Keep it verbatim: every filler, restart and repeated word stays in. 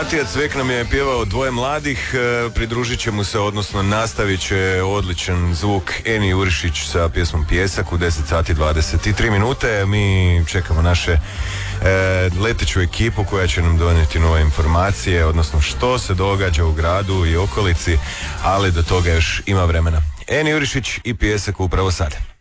Matija Cvek nam je pjevao Dvoje mladih, pridružit će mu se, odnosno nastavit će odličan zvuk Eni Jurišić sa pjesmom Pjesak u deset sati dvadeset tri minute. Mi čekamo naše e, leteću ekipu koja će nam donijeti nove informacije, odnosno što se događa u gradu i okolici, ali do toga još ima vremena. Eni Jurišić i Pjesak upravo sad.